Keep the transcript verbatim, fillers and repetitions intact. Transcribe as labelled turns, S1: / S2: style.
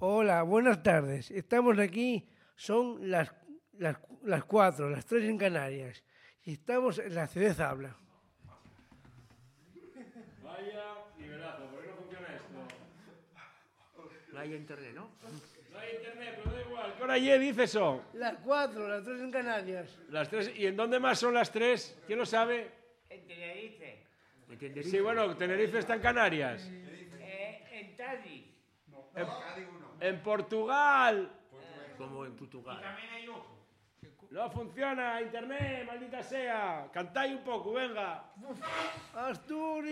S1: Hola, buenas tardes. Estamos aquí, son las, las, las cuatro, las tres en Canarias. Y estamos en la ciudad de Zabla.
S2: Vaya liberazo, ¿por qué no funciona esto?
S3: No hay internet, ¿no?
S2: No hay internet, pero da igual. ¿Qué hora ya dice eso?
S1: Las cuatro, las tres en Canarias.
S2: Las tres. ¿Y en dónde más son las tres? ¿Quién lo sabe?
S4: En Tenerife,
S3: ¿En Tenerife?
S2: Sí, bueno, Tenerife está en Canarias.
S4: eh, en Cádiz.
S2: En, en Portugal.
S3: Como en Portugal.
S4: También hay otro.
S2: No funciona internet, maldita sea. Cantáis un poco, venga.
S1: Asturias.